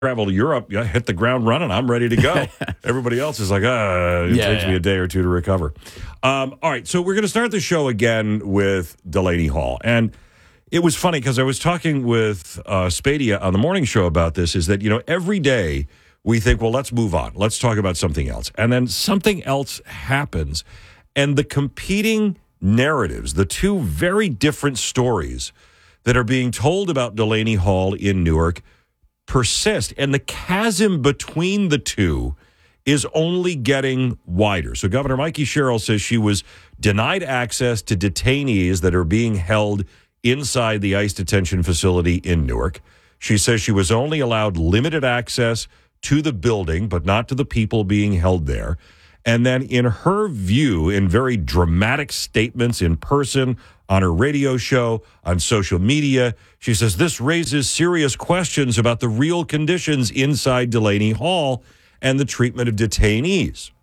travel to Europe, hit the ground running. I'm ready to go. Everybody else is like, it takes me a day or two to recover. All right, so we're going to start the show again with Delaney Hall. And it was funny because I was talking with Spadia on the morning show about this, is that, every day we think, well, let's move on. Let's talk about something else. And then something else happens. And the competing narratives, the two very different stories that are being told about Delaney Hall in Newark persist, and the chasm between the two is only getting wider. So Governor Mikey Sherrill says she was denied access to detainees that are being held inside the ICE detention facility in Newark. She says she was only allowed limited access to the building, but not to the people being held there. And then in her view, in very dramatic statements in person, on her radio show, on social media, she says this raises serious questions about the real conditions inside Delaney Hall and the treatment of detainees.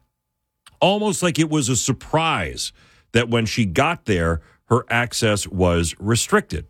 Almost like it was a surprise that when she got there, her access was restricted.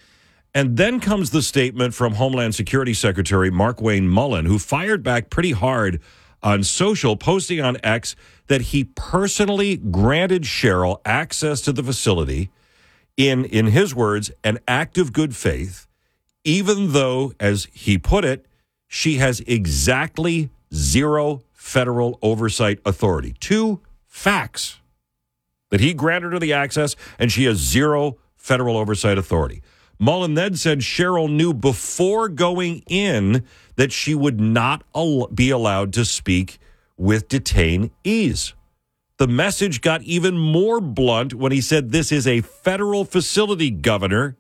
And then comes the statement from Homeland Security Secretary Markwayne Mullin, who fired back pretty hard on social, posting on X that he personally granted Sherrill access to the facility in his words, an act of good faith, even though, as he put it, she has exactly zero federal oversight authority. Two facts: that he granted her the access and she has zero federal oversight authority. Mullin then said Sherrill knew before going in that she would not be allowed to speak with detainees. The message got even more blunt when he said, this is a federal facility, Governor.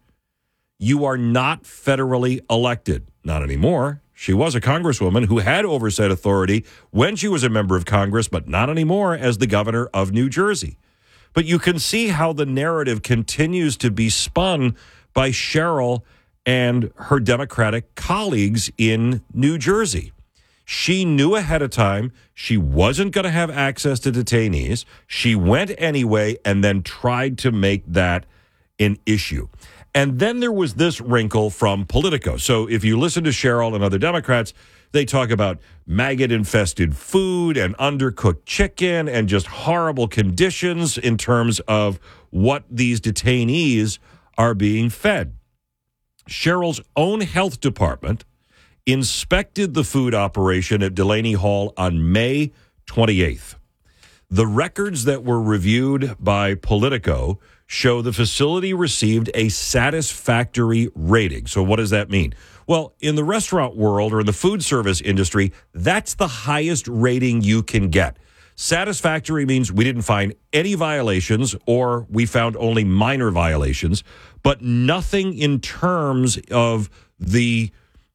You are not federally elected. Not anymore. She was a congresswoman who had oversight authority when she was a member of Congress, but not anymore as the governor of New Jersey. But you can see how the narrative continues to be spun by Sherrill and her Democratic colleagues in New Jersey. She knew ahead of time she wasn't going to have access to detainees. She went anyway and then tried to make that an issue. And then there was this wrinkle from Politico. So if you listen to Sherrill and other Democrats, they talk about maggot-infested food and undercooked chicken and just horrible conditions in terms of what these detainees are being fed. Sherrill's own health department inspected the food operation at Delaney Hall on May 28th. The records that were reviewed by Politico show the facility received a satisfactory rating. So what does that mean? Well, in the restaurant world or in the food service industry, that's the highest rating you can get. Satisfactory means we didn't find any violations or we found only minor violations, but nothing in terms of the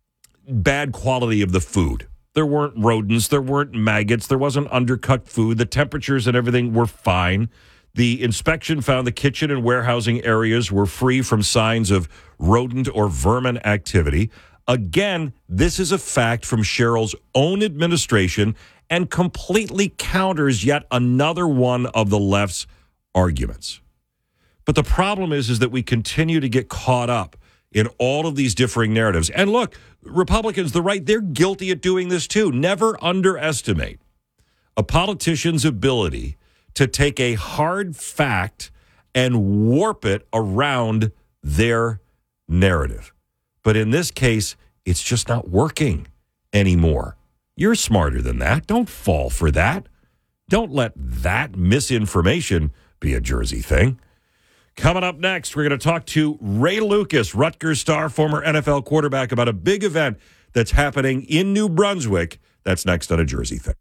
bad quality of the food. There weren't rodents, there weren't maggots, there wasn't undercooked food. The temperatures and everything were fine. The inspection found the kitchen and warehousing areas were free from signs of rodent or vermin activity. Again, this is a fact from Sherrill's own administration and completely counters yet another one of the left's arguments. But the problem is that we continue to get caught up in all of these differing narratives. And look, Republicans, the right, they're guilty at doing this too. Never underestimate a politician's ability to take a hard fact and warp it around their narrative. But in this case, it's just not working anymore. You're smarter than that. Don't fall for that. Don't let that misinformation be a Jersey thing. Coming up next, we're going to talk to Ray Lucas, Rutgers star, former NFL quarterback, about a big event that's happening in New Brunswick. That's next on A Jersey Thing.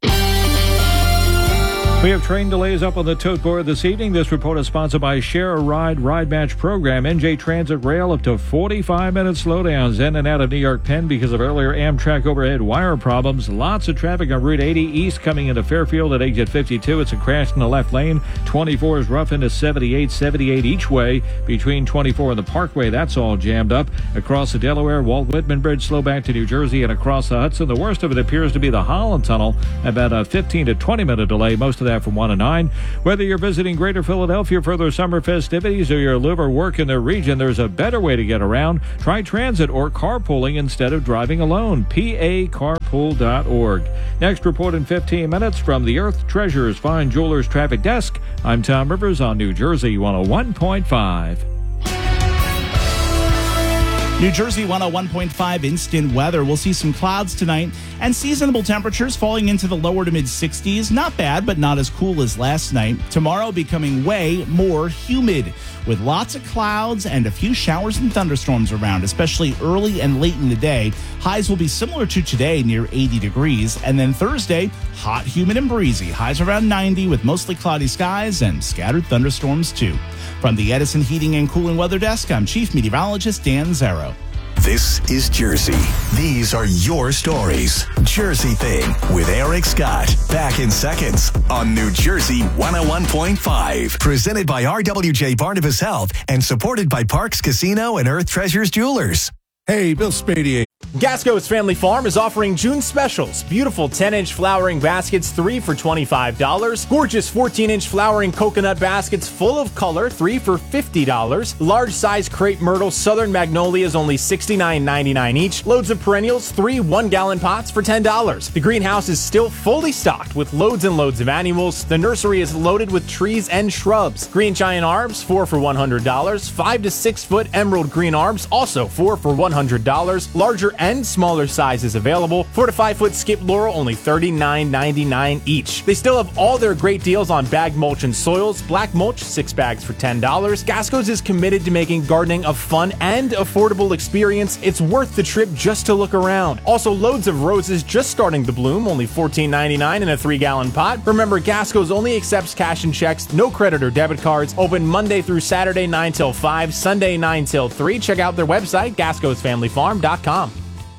We have train delays up on the tote board this evening. This report is sponsored by Share a Ride Ride Match program. NJ Transit Rail up to 45-minute slowdowns in and out of New York Penn because of earlier Amtrak overhead wire problems. Lots of traffic on Route 80 east coming into Fairfield at exit 52. It's a crash in the left lane. 24 is rough into 78 each way between 24 and the Parkway. That's all jammed up. Across the Delaware, Walt Whitman Bridge slow back to New Jersey, and across the Hudson. The worst of it appears to be the Holland Tunnel, about a 15 to 20-minute delay. Most of that from 1 to 9. Whether you're visiting Greater Philadelphia for their summer festivities or you live or work in the region, there's a better way to get around. Try transit or carpooling instead of driving alone. PACarpool.org. Next report in 15 minutes from the Earth Treasures Fine Jewelers Traffic Desk. I'm Tom Rivers on New Jersey 101.5. New Jersey 101.5 instant weather. We'll see some clouds tonight and seasonable temperatures falling into the lower to mid 60s. Not bad, but not as cool as last night. Tomorrow becoming way more humid with lots of clouds and a few showers and thunderstorms around, especially early and late in the day. Highs will be similar to today, near 80 degrees. And then Thursday, hot, humid, and breezy. Highs around 90 with mostly cloudy skies and scattered thunderstorms too. From the Edison Heating and Cooling Weather Desk, I'm Chief Meteorologist Dan Zarrow. This is Jersey. These are your stories. Jersey Thing with Eric Scott. Back in seconds on New Jersey 101.5. Presented by RWJ Barnabas Health and supported by Parks Casino and Earth Treasures Jewelers. Hey, Bill Spady. Gasco's Family Farm is offering June specials. Beautiful 10-inch flowering baskets, 3 for $25. Gorgeous 14-inch flowering coconut baskets full of color, 3 for $50. Large-size crepe myrtle southern magnolias, only $69.99 each. Loads of perennials, 3 1-gallon pots for $10. The greenhouse is still fully stocked with loads and loads of annuals. The nursery is loaded with trees and shrubs. Green giant arbs, 4 for $100. 5 to 6 foot emerald green arbs, also 4 for $100. Larger and smaller sizes available. 4 to 5 foot skip laurel, only $39.99 each. They still have all their great deals on bag mulch and soils. Black mulch, 6 bags for $10. Gasco's is committed to making gardening a fun and affordable experience. It's worth the trip just to look around. Also, loads of roses just starting to bloom, only $14.99 in a 3-gallon pot. Remember, Gasco's only accepts cash and checks, no credit or debit cards. Open Monday through Saturday 9 till 5, Sunday 9 till 3. Check out their website, gascosfamilyfarm.com.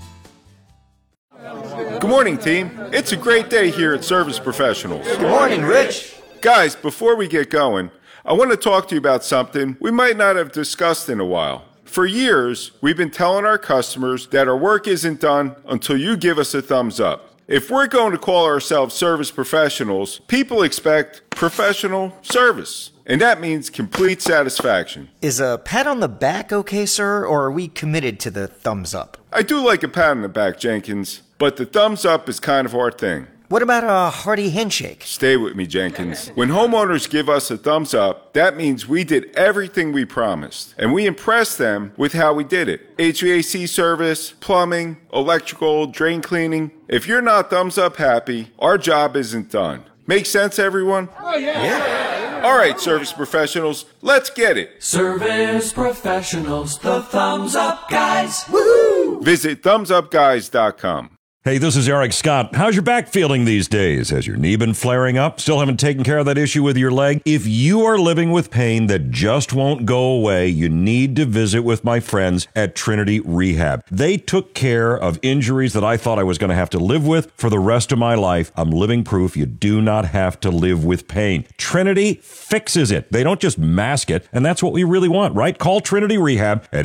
Good morning, team. It's a great day here at Service Professionals. Good morning, Rich. Guys, before we get going, I want to talk to you about something we might not have discussed in a while. For years, we've been telling our customers that our work isn't done until you give us a thumbs up. If we're going to call ourselves service professionals, people expect professional service. And that means complete satisfaction. Is a pat on the back okay, sir, or are we committed to the thumbs up? I do like a pat on the back, Jenkins, but the thumbs up is kind of our thing. What about a hearty handshake? Stay with me, Jenkins. When homeowners give us a thumbs up, that means we did everything we promised. And we impressed them with how we did it. HVAC service, plumbing, electrical, drain cleaning. If you're not thumbs up happy, our job isn't done. Make sense, everyone? Oh, yeah. All right, service professionals, let's get it. Service professionals, the thumbs up guys. Woohoo! Visit thumbsupguys.com. Hey, this is Eric Scott. How's your back feeling these days? Has your knee been flaring up? Still haven't taken care of that issue with your leg? If you are living with pain that just won't go away, you need to visit with my friends at Trinity Rehab. They took care of injuries that I thought I was going to have to live with for the rest of my life. I'm living proof you do not have to live with pain. Trinity fixes it. They don't just mask it, and that's what we really want, right? Call Trinity Rehab at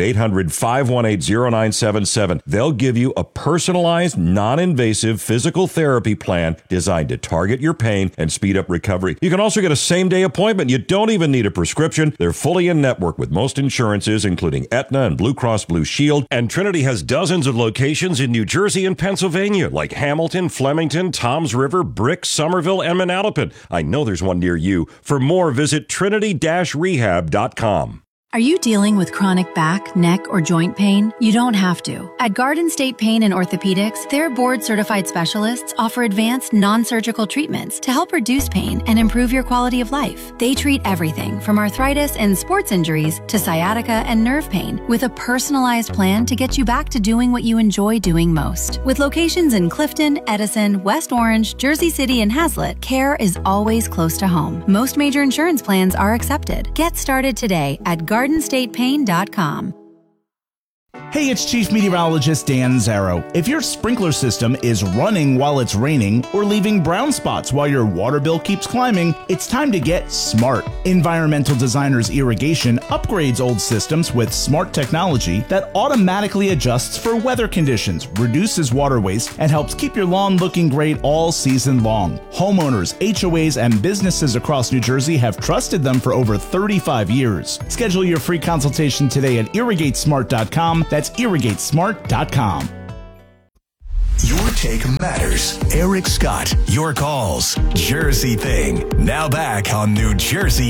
800-518-0977. They'll give you a personalized, non-invasive physical therapy plan designed to target your pain and speed up recovery. You can also get a same-day appointment. You don't even need a prescription. They're fully in network with most insurances, including Aetna and Blue Cross Blue Shield. And Trinity has dozens of locations in New Jersey and Pennsylvania, like Hamilton, Flemington, Toms River, Brick, Somerville, and Manalapan. I know there's one near you. For more, visit trinity-rehab.com. Are you dealing with chronic back, neck, or joint pain? You don't have to. At Garden State Pain and Orthopedics, their board-certified specialists offer advanced non-surgical treatments to help reduce pain and improve your quality of life. They treat everything from arthritis and sports injuries to sciatica and nerve pain with a personalized plan to get you back to doing what you enjoy doing most. With locations in Clifton, Edison, West Orange, Jersey City, and Hazlet, care is always close to home. Most major insurance plans are accepted. Get started today at GardenStatePain.com. Hey, it's Chief Meteorologist Dan Zarrow. If your sprinkler system is running while it's raining or leaving brown spots while your water bill keeps climbing, it's time to get smart. Environmental Designers Irrigation upgrades old systems with smart technology that automatically adjusts for weather conditions, reduces water waste, and helps keep your lawn looking great all season long. Homeowners, HOAs, and businesses across New Jersey have trusted them for over 35 years. Schedule your free consultation today at irrigatesmart.com. That's irrigatesmart.com. Your take matters. Eric Scott, your calls. Jersey Thing. Now back on New Jersey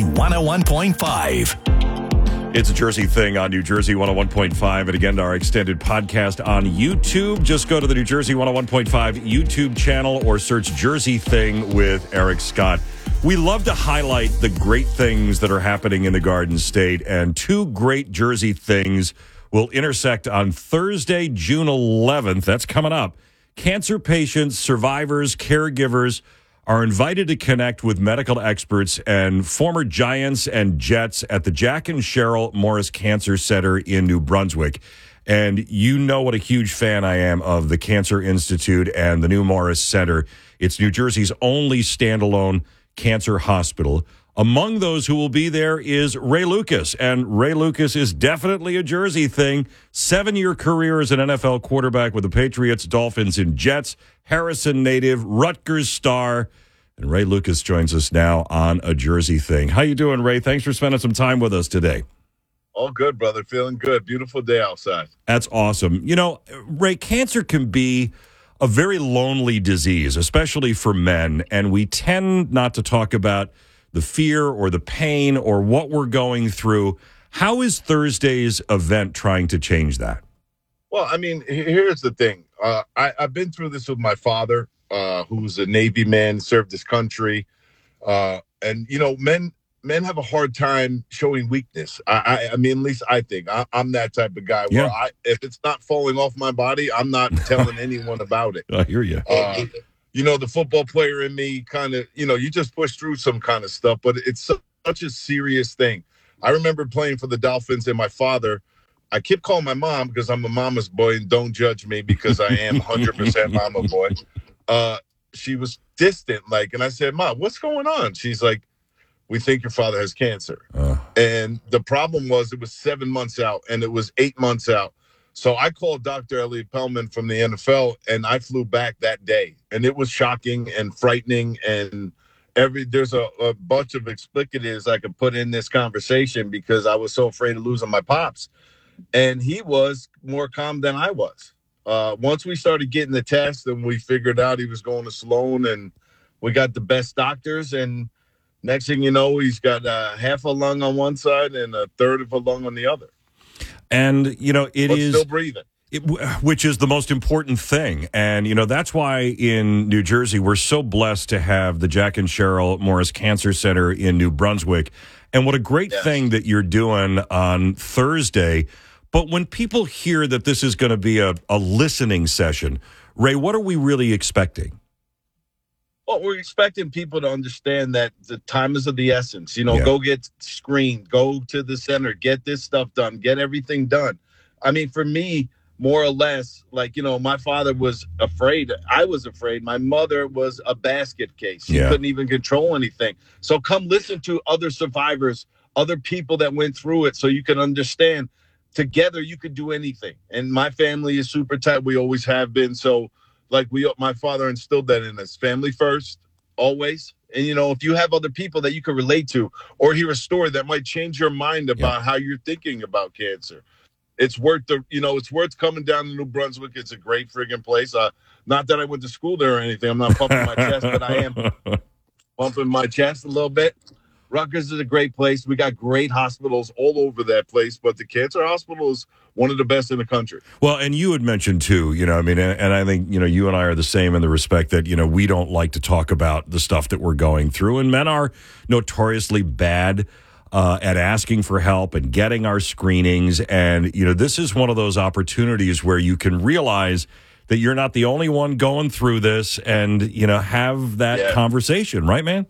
101.5. It's a Jersey Thing on New Jersey 101.5. And again, our extended podcast on YouTube. Just go to the New Jersey 101.5 YouTube channel or search Jersey Thing with Eric Scott. We love to highlight the great things that are happening in the Garden State, and two great Jersey things will intersect on Thursday, June 11th. That's coming up. Cancer patients, survivors, caregivers are invited to connect with medical experts and former Giants and Jets at the Jack and Cheryl Morris Cancer Center in New Brunswick. And you know what a huge fan I am of the Cancer Institute and the new Morris Center. It's New Jersey's only standalone cancer hospital. Among those who will be there is Ray Lucas, and Ray Lucas is definitely a Jersey thing. 7-year career as an NFL quarterback with the Patriots, Dolphins, and Jets. Harrison native, Rutgers star, and Ray Lucas joins us now on A Jersey Thing. How you doing, Ray? Thanks for spending some time with us today. All good, brother. Feeling good. Beautiful day outside. That's awesome. You know, Ray, cancer can be a very lonely disease, especially for men, and we tend not to talk about the fear or the pain or what we're going through. How is Thursday's event trying to change that? Well, I mean, here's the thing. I've been through this with my father, who's a Navy man, served his country. And, you know, men have a hard time showing weakness. I mean, at least I think. I'm that type of guy where if it's not falling off my body, I'm not telling anyone about it. I hear you. You know, the football player in me kind of, you know, you just push through some kind of stuff, but it's such a serious thing. I remember playing for the Dolphins, and my father, I kept calling my mom because I'm a mama's boy, and don't judge me because I am 100% mama boy. She was distant, and I said, Mom, what's going on? She's like, we think your father has cancer. And the problem was it was 7 months out, and it was 8 months out. So I called Dr. Elliot Pellman from the NFL, and I flew back that day. And it was shocking and frightening. And there's a bunch of explicatives I could put in this conversation because I was so afraid of losing my pops. And he was more calm than I was. Once we started getting the test and we figured out he was going to Sloan, and we got the best doctors. And next thing you know, he's got half a lung on one side and a third of a lung on the other. And, you know, it is still breathing, which is the most important thing. And, you know, that's why in New Jersey, we're so blessed to have the Jack and Cheryl Morris Cancer Center in New Brunswick. And what a great thing that you're doing on Thursday. But when people hear that this is going to be a listening session, Ray, what are we really expecting? Well, we're expecting people to understand that the time is of the essence. You know, go get screened, go to the center, get this stuff done, get everything done. I mean, for me, more or less, you know, my father was afraid. I was afraid. My mother was a basket case. She couldn't even control anything. So come listen to other survivors, other people that went through it so you can understand. Together, you could do anything. And my family is super tight. We always have been. So, my father instilled that in us. Family first, always. And, you know, if you have other people that you can relate to or hear a story that might change your mind about how you're thinking about cancer, it's worth it's worth coming down to New Brunswick. It's a great friggin' place. Not that I went to school there or anything. I'm not pumping my chest, but I am pumping my chest a little bit. Rutgers is a great place. We got great hospitals all over that place, but the cancer hospital is one of the best in the country. Well, and you had mentioned too, you know, I mean, and I think, you know, you and I are the same in the respect that, you know, we don't like to talk about the stuff that we're going through, and men are notoriously bad at asking for help and getting our screenings. And, you know, this is one of those opportunities where you can realize that you're not the only one going through this and, you know, have that conversation, right, man?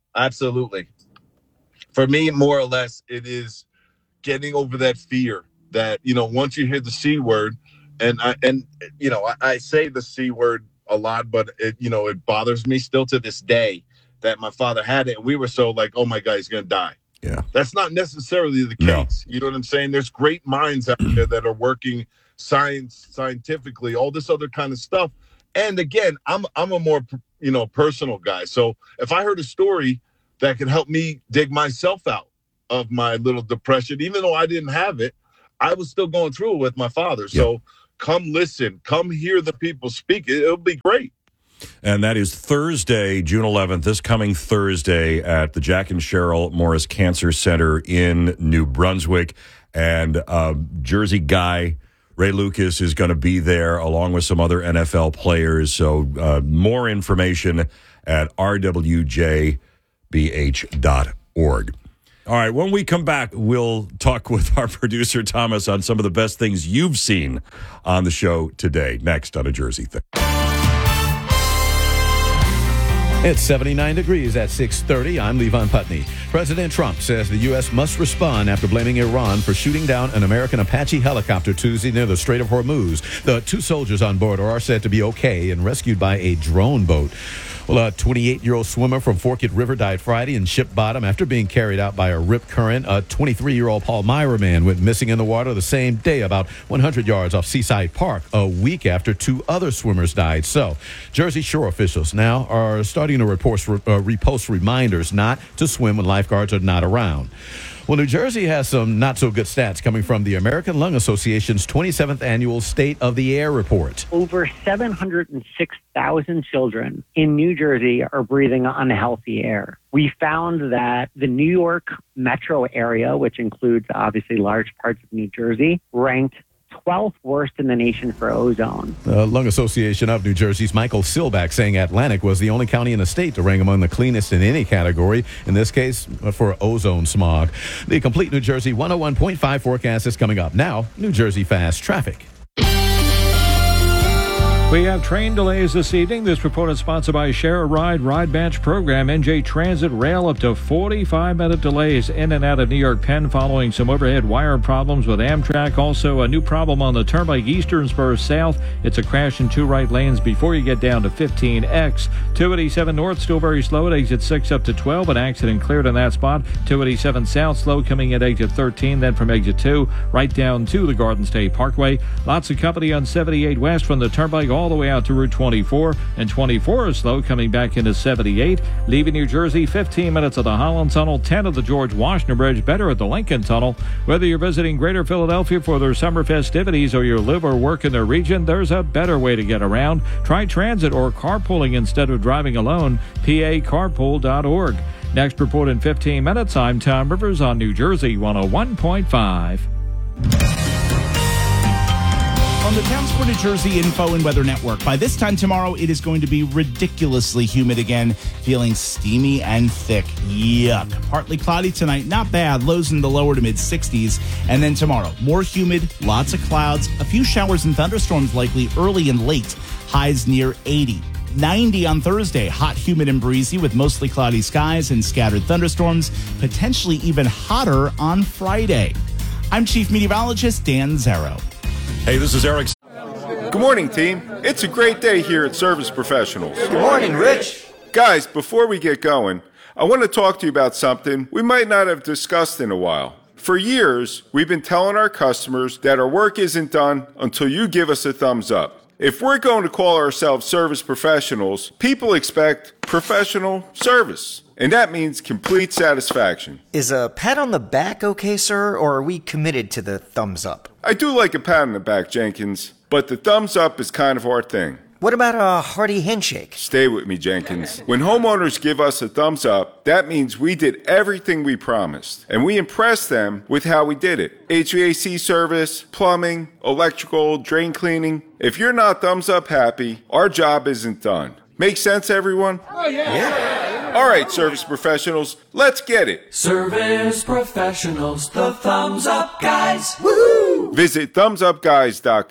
Absolutely. For me, more or less, it is getting over that fear that, once you hear the C word, and I say the C word a lot, but it bothers me still to this day that my father had it. And we were so like, oh my God, he's going to die. Yeah. That's not necessarily the case. No. You know what I'm saying? There's great minds out there that are working scientifically, all this other kind of stuff. And again, I'm a more, personal guy. So if I heard a story that could help me dig myself out of my little depression, even though I didn't have it, I was still going through it with my father. So come listen, come hear the people speak. It'll be great. And that is Thursday, June 11th, this coming Thursday at the Jack and Cheryl Morris Cancer Center in New Brunswick. And Jersey guy Ray Lucas is going to be there along with some other NFL players. So more information at rwjbh.org. All right, when we come back, we'll talk with our producer, Thomas, on some of the best things you've seen on the show today. Next on A Jersey Thing. It's 79 degrees at 6:30. I'm Levon Putney. President Trump says the U.S. must respond after blaming Iran for shooting down an American Apache helicopter Tuesday near the Strait of Hormuz. The 2 soldiers on board are said to be okay and rescued by a drone boat. Well, a 28-year-old swimmer from Forked River died Friday in ship bottom after being carried out by a rip current. A 23-year-old Palmyra man went missing in the water the same day about 100 yards off Seaside Park, a week after 2 other swimmers died. So, Jersey Shore officials now are starting to repost reminders not to swim when lifeguards are not around. Well, New Jersey has some not-so-good stats coming from the American Lung Association's 27th Annual State of the Air Report. Over 706,000 children in New Jersey are breathing unhealthy air. We found that the New York metro area, which includes obviously large parts of New Jersey, ranked 12th worst in the nation for ozone. The Lung Association of New Jersey's Michael Silback saying Atlantic was the only county in the state to rank among the cleanest in any category, in this case for ozone smog. The complete New Jersey 101.5 forecast is coming up. Now, New Jersey Fast Traffic. We have train delays this evening. This report is sponsored by Share a Ride Batch Program. NJ Transit Rail up to 45-minute delays in and out of New York Penn following some overhead wire problems with Amtrak. Also, a new problem on the Turnpike Eastern Spur South. It's a crash in 2 right lanes before you get down to 15X. 287 North still very slow at exit 6 up to 12. An accident cleared in that spot. 287 South slow coming at exit 13, then from exit 2 right down to the Garden State Parkway. Lots of company on 78 West from the Turnpike all the way out to Route 24, and 24 is slow coming back into 78. Leaving New Jersey, 15 minutes of the Holland Tunnel, 10 of the George Washington Bridge, better at the Lincoln Tunnel. Whether you're visiting Greater Philadelphia for their summer festivities or you live or work in their region, there's a better way to get around. Try transit or carpooling instead of driving alone. PACarpool.org. Next report in 15 minutes. I'm Tom Rivers on New Jersey 101.5. On the Towns for New Jersey Info and Weather Network, by this time tomorrow, it is going to be ridiculously humid again, feeling steamy and thick. Yuck. Partly cloudy tonight, not bad, lows in the lower to mid-60s. And then tomorrow, more humid, lots of clouds, a few showers and thunderstorms likely early and late, highs near 80. 90 on Thursday, hot, humid, and breezy with mostly cloudy skies and scattered thunderstorms, potentially even hotter on Friday. I'm Chief Meteorologist Dan Zarrow. Hey, this is Eric. Good morning, team. It's a great day here at Service Professionals. Good morning, Rich. Guys, before we get going, I want to talk to you about something we might not have discussed in a while. For years, we've been telling our customers that our work isn't done until you give us a thumbs up. If we're going to call ourselves service professionals, people expect professional service. And that means complete satisfaction. Is a pat on the back okay, sir, or are we committed to the thumbs up? I do like a pat on the back, Jenkins, but the thumbs up is kind of our thing. What about a hearty handshake? Stay with me, Jenkins. When homeowners give us a thumbs up, that means we did everything we promised. And we impressed them with how we did it. HVAC service, plumbing, electrical, drain cleaning. If you're not thumbs up happy, our job isn't done. Make sense, everyone? Oh, yeah. All right, service professionals, let's get it. Service professionals, the thumbs up guys. Woohoo! Visit thumbsupguys.com.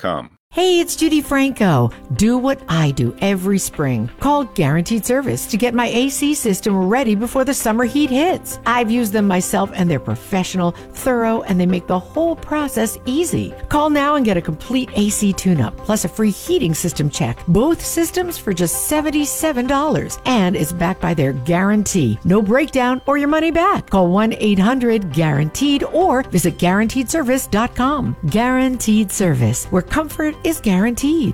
Hey, it's Judy Franco. Do what I do every spring. Call Guaranteed Service to get my AC system ready before the summer heat hits. I've used them myself and they're professional, thorough, and they make the whole process easy. Call now and get a complete AC tune-up, plus a free heating system check. Both systems for just $77 and is backed by their guarantee. No breakdown or your money back. Call 1-800-GUARANTEED or visit GuaranteedService.com. Guaranteed Service, where comfort is guaranteed.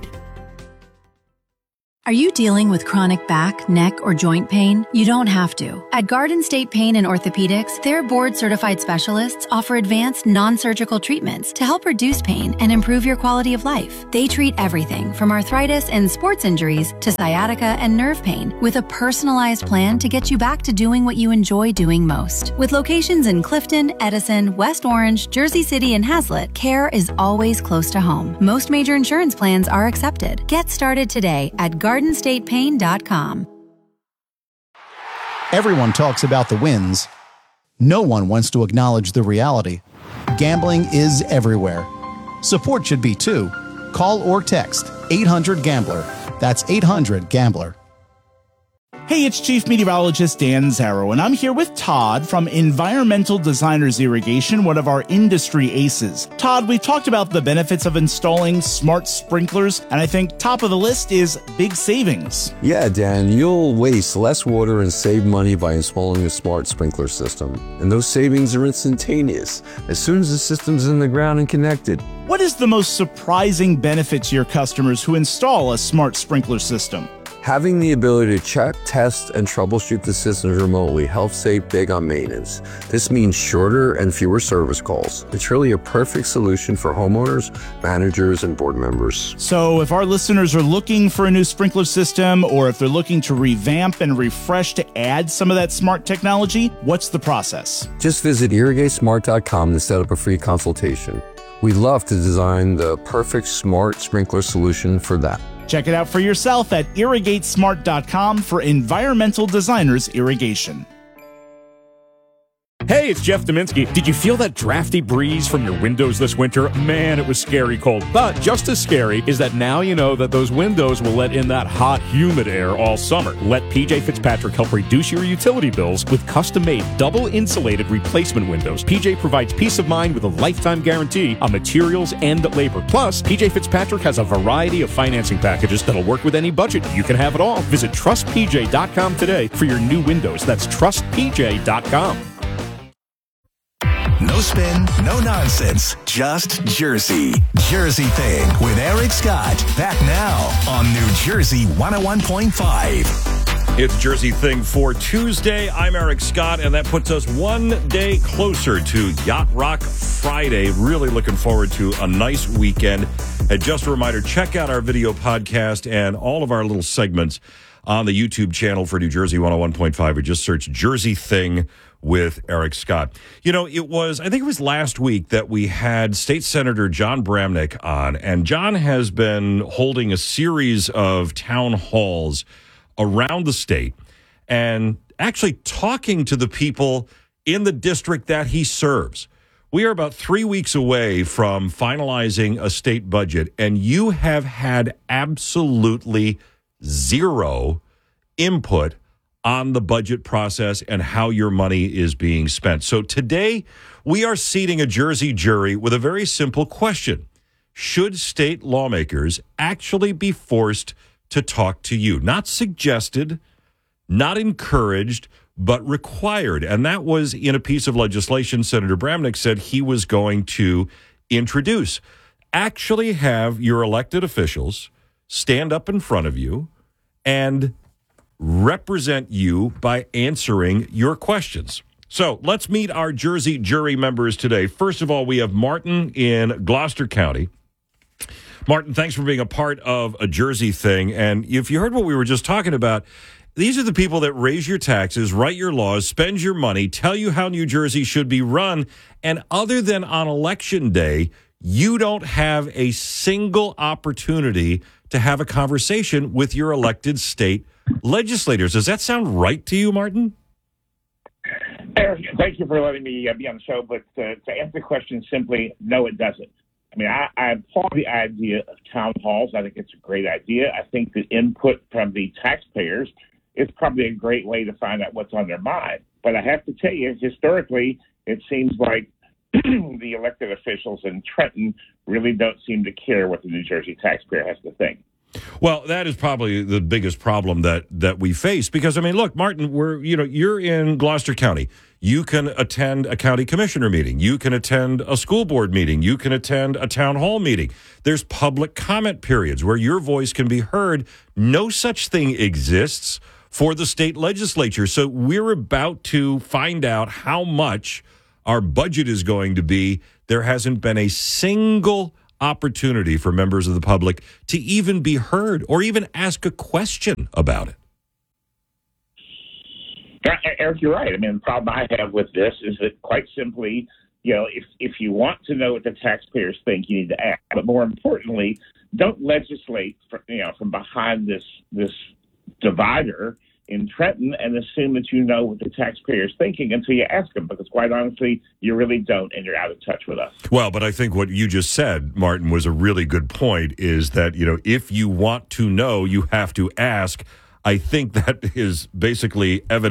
Are you dealing with chronic back, neck, or joint pain? You don't have to. At Garden State Pain and Orthopedics, their board-certified specialists offer advanced non-surgical treatments to help reduce pain and improve your quality of life. They treat everything from arthritis and sports injuries to sciatica and nerve pain with a personalized plan to get you back to doing what you enjoy doing most. With locations in Clifton, Edison, West Orange, Jersey City, and Hazlet, care is always close to home. Most major insurance plans are accepted. Get started today at GardenStatePain.com. Everyone talks about the wins. No one wants to acknowledge the reality. Gambling is everywhere. Support should be too. Call or text 800-GAMBLER. That's 800-GAMBLER. Hey, it's Chief Meteorologist Dan Zarrow, and I'm here with Todd from Environmental Designers Irrigation, one of our industry aces. Todd, we've talked about the benefits of installing smart sprinklers, and I think top of the list is big savings. Yeah, Dan, you'll waste less water and save money by installing a smart sprinkler system. And those savings are instantaneous as soon as the system's in the ground and connected. What is the most surprising benefit to your customers who install a smart sprinkler system? Having the ability to check, test, and troubleshoot the systems remotely helps save big on maintenance. This means shorter and fewer service calls. It's really a perfect solution for homeowners, managers, and board members. So if our listeners are looking for a new sprinkler system, or if they're looking to revamp and refresh to add some of that smart technology, what's the process? Just visit irrigatesmart.com to set up a free consultation. We'd love to design the perfect smart sprinkler solution for that. Check it out for yourself at irrigatesmart.com for Environmental Designers Irrigation. Hey, it's Jeff Dominski. Did you feel that drafty breeze from your windows this winter? Man, it was scary cold. But just as scary is that now you know that those windows will let in that hot, humid air all summer. Let PJ Fitzpatrick help reduce your utility bills with custom-made, double-insulated replacement windows. PJ provides peace of mind with a lifetime guarantee on materials and labor. Plus, PJ Fitzpatrick has a variety of financing packages that'll work with any budget. You can have it all. Visit TrustPJ.com today for your new windows. That's TrustPJ.com. No spin, no nonsense, just Jersey. Jersey Thing with Eric Scott. Back now on New Jersey 101.5. It's Jersey Thing for Tuesday. I'm Eric Scott, and that puts us one day closer to Yacht Rock Friday. Really looking forward to a nice weekend. And just a reminder, check out our video podcast and all of our little segments on the YouTube channel for New Jersey 101.5. Or just search Jersey Thing with Eric Scott. You know, I think it was last week that we had State Senator John Bramnick on, and John has been holding a series of town halls around the state and actually talking to the people in the district that he serves. We are about 3 weeks away from finalizing a state budget, and you have had absolutely zero input on the budget process and how your money is being spent. So today, we are seating a Jersey jury with a very simple question. Should state lawmakers actually be forced to talk to you? Not suggested, not encouraged, but required. And that was in a piece of legislation Senator Bramnick said he was going to introduce. Actually have your elected officials stand up in front of you and represent you by answering your questions. So let's meet our Jersey jury members today. First of all, we have Martin in Gloucester County. Martin, thanks for being a part of a Jersey Thing. And if you heard what we were just talking about, these are the people that raise your taxes, write your laws, spend your money, tell you how New Jersey should be run. And other than on Election Day, you don't have a single opportunity to have a conversation with your elected state legislators. Does that sound right to you, Martin? Eric, thank you for letting me be on the show. But to answer the question simply, no, it doesn't. I mean, I applaud the idea of town halls. I think it's a great idea. I think the input from the taxpayers is probably a great way to find out what's on their mind. But I have to tell you, historically, it seems like the elected officials in Trenton really don't seem to care what the New Jersey taxpayer has to think. Well, that is probably the biggest problem that we face because, I mean, look, Martin, you're in Gloucester County. You can attend a county commissioner meeting. You can attend a school board meeting. You can attend a town hall meeting. There's public comment periods where your voice can be heard. No such thing exists for the state legislature. So we're about to find out how much our budget is going to be. There hasn't been a single opportunity for members of the public to even be heard or even ask a question about it. Eric, you're right. I mean, the problem I have with this is that quite simply, if you want to know what the taxpayers think, you need to ask. But more importantly, don't legislate from behind this divider in Trenton and assume that you know what the taxpayer's thinking until you ask them, because quite honestly, you really don't, and you're out of touch with us. Well, but I think what you just said, Martin, was a really good point, is that, if you want to know, you have to ask. I think that is basically evident.